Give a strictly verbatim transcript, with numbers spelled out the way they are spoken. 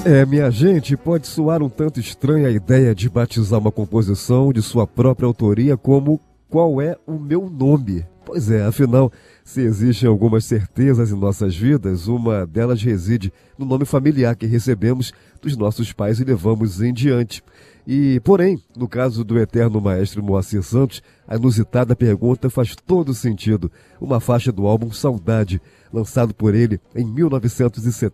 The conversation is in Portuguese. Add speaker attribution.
Speaker 1: É, minha gente, pode soar um tanto estranha a ideia de batizar uma composição de sua própria autoria como Qual é o meu nome? Pois é, afinal, se existem algumas certezas em nossas vidas, uma delas reside no nome familiar que recebemos dos nossos pais e levamos em diante. E, porém, no caso do eterno maestro Moacir Santos, a inusitada pergunta faz todo sentido. Uma faixa do álbum Saudade, lançado por ele em mil novecentos e setenta.